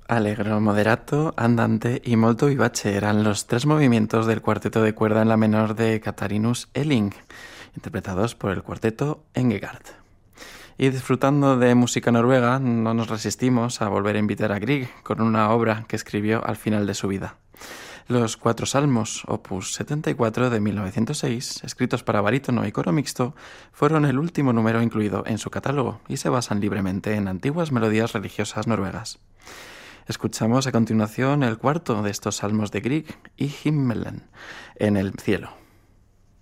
Allegro, moderato, andante y molto vivace eran los tres movimientos del cuarteto de cuerda en la menor de Catharinus Elling, interpretados por el cuarteto Engegard. Y disfrutando de música noruega, no nos resistimos a volver a invitar a Grieg con una obra que escribió al final de su vida. Los Cuatro Salmos, opus 74 de 1906, escritos para barítono y coro mixto, fueron el último número incluido en su catálogo y se basan libremente en antiguas melodías religiosas noruegas. Escuchamos a continuación el cuarto de estos salmos de Grieg, y Himmelen, en el cielo.